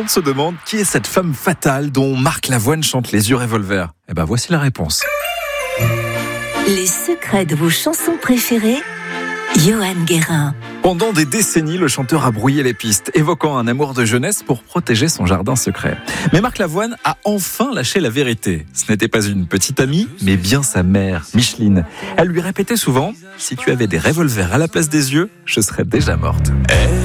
monde se demande qui est cette femme fatale dont Marc Lavoine chante les yeux revolver. Eh ben voici la réponse. Les secrets de vos chansons préférées, Johan Guérin. Pendant des décennies, le chanteur a brouillé les pistes, évoquant un amour de jeunesse pour protéger son jardin secret. Mais Marc Lavoine a enfin lâché la vérité. Ce n'était pas une petite amie, mais bien sa mère, Micheline. Elle lui répétait souvent « Si tu avais des revolvers à la place des yeux, je serais déjà morte ».